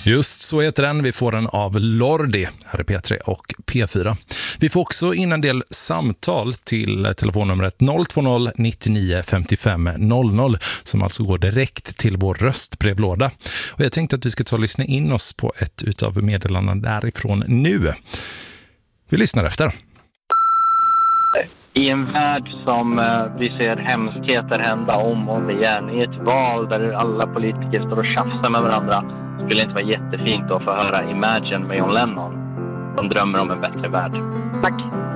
Just så heter den. Vi får den av Lordi, här är P3 och P4. Vi får också in en del samtal till telefonnumret 020 99 55 00 som alltså går direkt till vår röstbrevlåda. Och jag tänkte att vi ska ta och lyssna in oss på ett utav meddelandena därifrån nu. Vi lyssnar efter. I en värld som vi ser hemskheter hända om och igen, i ett val där alla politiker står och tjafsar med varandra, skulle det inte vara jättefint att få höra Imagine med John Lennon som drömmer om en bättre värld. Tack!